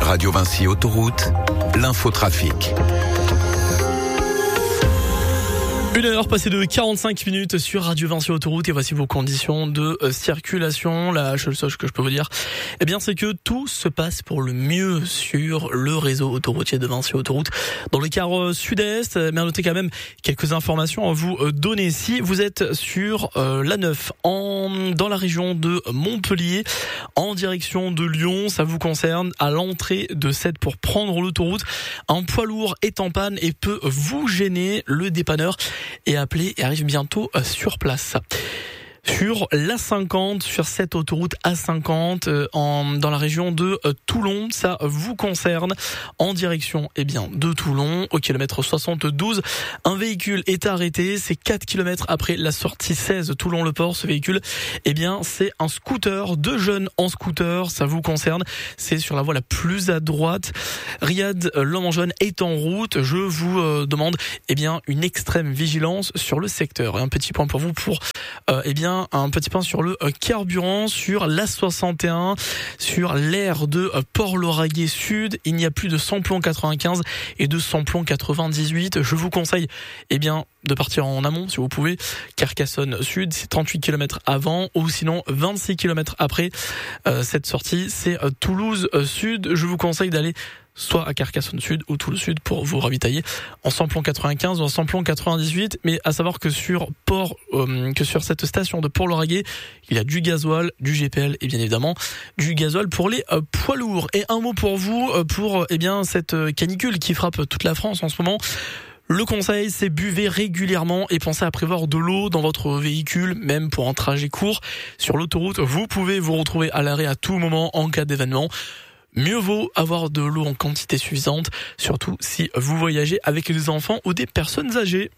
Radio Vinci Autoroute, l'infotrafic. 1h passée de 45 minutes sur Radio Vinci Autoroute et voici vos conditions de circulation. La seule chose que je peux vous dire, c'est que tout se passe pour le mieux sur le réseau autoroutier de Vinci Autoroute. Dans le quart sud-est, notez quand même quelques informations à vous donner. Si vous êtes sur la 9 dans la région de Montpellier, en direction de Lyon, ça vous concerne à l'entrée de cette pour prendre l'autoroute. Un poids lourd est en panne et peut vous gêner. Le dépanneur est appelé et arrive bientôt sur place. Sur l'A50, sur cette autoroute A50, dans la région de Toulon, ça vous concerne en direction de Toulon, au kilomètre 72. Un véhicule est arrêté, c'est 4 km après la sortie 16 Toulon-le-Port. Ce véhicule, c'est un scooter, 2 jeunes en scooter, ça vous concerne. C'est sur la voie la plus à droite. Riyad, l'homme en jaune, est en route. Je vous demande, une extrême vigilance sur le secteur. Et un petit point pour vous pour, un petit point sur le carburant, sur l'A61, sur l'aire de Port-Lauragais Sud. Il n'y a plus de samplon 95 et de samplon 98. Je vous conseille, de partir en amont, si vous pouvez. Carcassonne Sud, c'est 38 km avant, ou sinon 26 km après cette sortie, c'est Toulouse Sud. Je vous conseille d'aller soit à Carcassonne Sud ou Toulouse Sud pour vous ravitailler en samplon 95 ou en samplon 98. Mais à savoir que sur cette station de Port-Lauragais, il y a du gasoil, du GPL et bien évidemment du gasoil pour les poids lourds. Et un mot pour vous pour cette canicule qui frappe toute la France en ce moment. Le conseil, c'est buvez régulièrement et pensez à prévoir de l'eau dans votre véhicule, même pour un trajet court. Sur l'autoroute, vous pouvez vous retrouver à l'arrêt à tout moment en cas d'événement. Mieux vaut avoir de l'eau en quantité suffisante, surtout si vous voyagez avec des enfants ou des personnes âgées.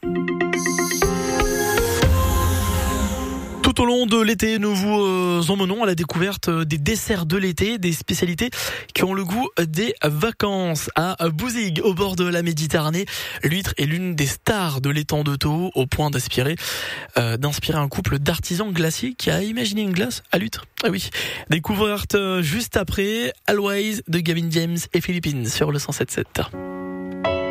Tout au long de l'été, nous vous emmenons à la découverte des desserts de l'été, des spécialités qui ont le goût des vacances. À Bouzigues, au bord de la Méditerranée, l'huître est l'une des stars de l'étang de Thau, au point d'inspirer un couple d'artisans glaciers qui a imaginé une glace à l'huître. Ah oui, découverte juste après Always de Gavin James et Philippines sur le 107.7.